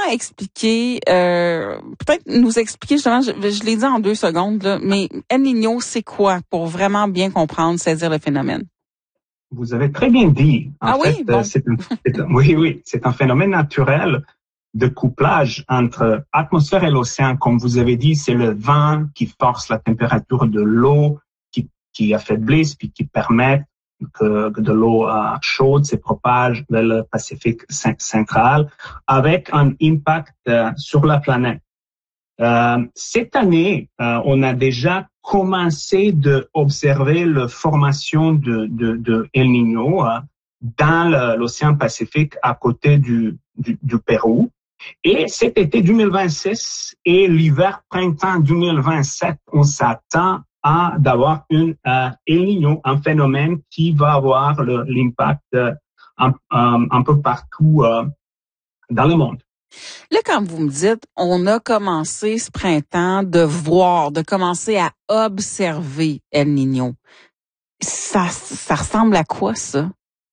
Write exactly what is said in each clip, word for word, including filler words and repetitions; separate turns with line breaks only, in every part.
expliquer, euh, peut-être nous expliquer justement, je, je l'ai dit en deux secondes, là, mais El Niño, c'est quoi pour vraiment bien comprendre, saisir le phénomène?
Vous avez très bien dit. En
Ah
fait,
oui, bon.
c'est un, c'est un, oui, oui, c'est un phénomène naturel de couplage entre atmosphère et l'océan. Comme vous avez dit, c'est le vent qui force la température de l'eau, qui, qui affaiblisse puis qui permet que, que de l'eau euh, chaude se propage vers le Pacifique central avec un impact euh, sur la planète. Euh, cette année, euh, on a déjà commencé de observer la formation de, de, de El Niño euh, dans le, l'océan Pacifique à côté du, du, du Pérou. Et cet été deux mille vingt-six et l'hiver printemps deux mille vingt-sept, on s'attend à d'avoir une euh, El Niño, un phénomène qui va avoir le, l'impact euh, un, un, un peu partout euh, dans le monde.
Là, quand vous me dites, on a commencé ce printemps de voir, de commencer à observer El Niño, ça, ça ressemble à quoi, ça?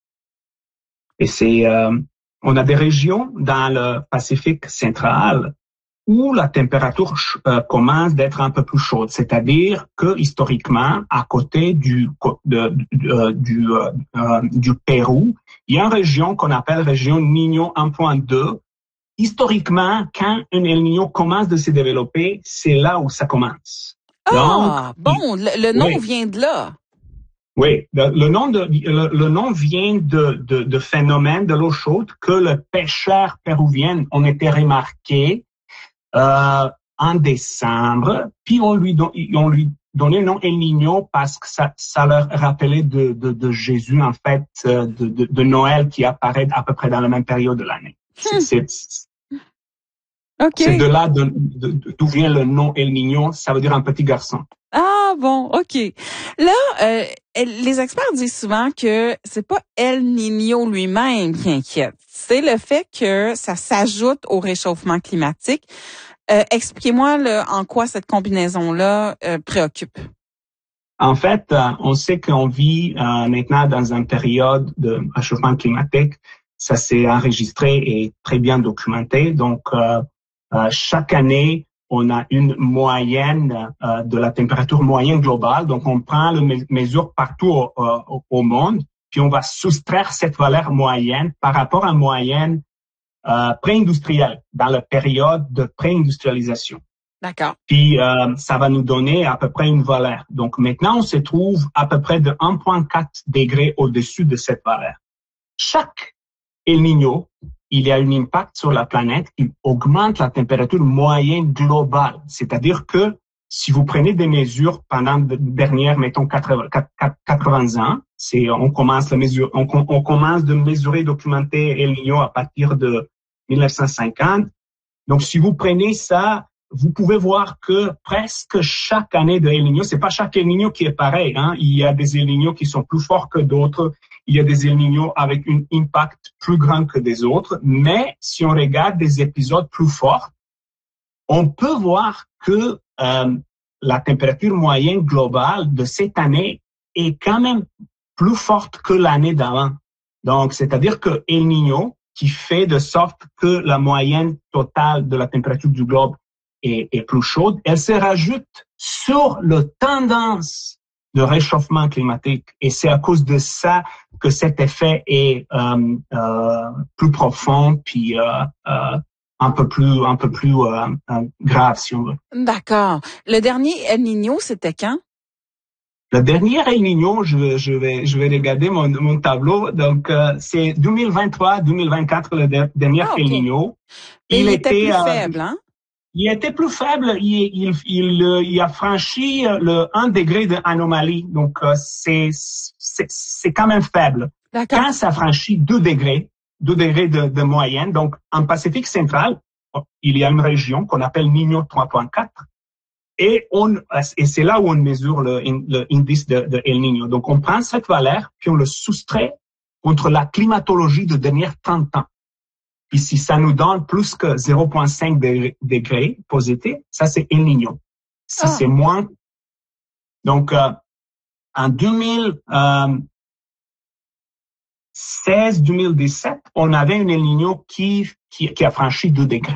Et c'est, euh, on a des régions dans le Pacifique central où la température euh, commence d'être un peu plus chaude, c'est-à-dire que historiquement, à côté du de, de, du euh, du Pérou, il y a une région qu'on appelle région Niño un point deux. Historiquement, quand un El Niño commence de se développer, c'est là où ça commence.
Ah, Donc, bon, le, le nom
oui.
vient de là.
Oui, le, le nom de le, le nom vient de, de de phénomène de l'eau chaude que le pêcheur péruvien ont été remarqué euh, en décembre, puis on lui don, on lui donnait le nom El Niño parce que ça ça leur rappelait de de, de Jésus en fait de, de de Noël qui apparaît à peu près dans la même période de l'année.
Hmm.
C'est, c'est,
Okay.
C'est de là de, de, d'où vient le nom El Niño, ça veut dire un petit garçon.
Ah bon, OK. Là, euh, les experts disent souvent que c'est pas El Niño lui-même qui inquiète, c'est le fait que ça s'ajoute au réchauffement climatique. Euh, expliquez-moi là, en quoi cette combinaison-là euh, préoccupe.
En fait, euh, on sait qu'on vit euh, maintenant dans une période de réchauffement climatique. Ça s'est enregistré et très bien documenté. Donc, euh, euh, chaque année, on a une moyenne euh, de la température moyenne globale. Donc, on prend le me- mesure partout au, au, au monde, puis on va soustraire cette valeur moyenne par rapport à une moyenne euh, pré-industrielle, dans la période de pré-industrialisation.
D'accord.
Puis, euh, ça va nous donner à peu près une valeur. Donc, maintenant, on se trouve à peu près de un virgule quatre degrés au-dessus de cette valeur. Chaque El Niño, il y a un impact sur la planète qui augmente la température moyenne globale. C'est-à-dire que si vous prenez des mesures pendant les dernières, mettons, quatre-vingts ans, c'est, on commence la mesure, on, on commence de mesurer, documenter El Niño à partir de mille neuf cent cinquante. Donc, si vous prenez ça, vous pouvez voir que presque chaque année de El Niño, c'est pas chaque El Niño qui est pareil, hein. Il y a des El Niño qui sont plus forts que d'autres. Il y a des El Niño avec un impact plus grand que des autres. Mais si on regarde des épisodes plus forts, on peut voir que euh, la température moyenne globale de cette année est quand même plus forte que l'année d'avant. Donc, c'est-à-dire que El Niño, qui fait de sorte que la moyenne totale de la température du globe est, est plus chaude, elle se rajoute sur la tendance de réchauffement climatique. Et c'est à cause de ça que cet effet est euh, euh, plus profond, puis euh, euh, un peu plus, un peu plus euh, euh, grave, si on veut.
D'accord. Le dernier El Niño, c'était quand?
Le dernier El Niño, je, je vais, je vais regarder mon, mon tableau. Donc, euh, c'est deux mille vingt-trois, deux mille vingt-quatre, le de, dernier ah, okay. El Niño.
Mais il, il était, était plus euh, faible, hein?
Il était plus faible. Il, il, il, il a franchi le un degré d'anomalie. Donc, euh, c'est, c'est, c'est quand même faible.
D'accord.
Quand ça franchit deux degrés, deux degrés de, de moyenne, donc en Pacifique central, il y a une région qu'on appelle Niño trois virgule quatre. Et on, et c'est là où on mesure le, le indice de, de El Niño. Donc, on prend cette valeur, puis on le soustrait contre la climatologie de dernières trente ans. Puis, si ça nous donne plus que zéro virgule cinq degrés positifs, ça, c'est El Niño. Si ah. c'est moins, donc, euh, en deux mille seize, deux mille dix-sept, on avait un El Niño qui, qui, qui a franchi deux degrés.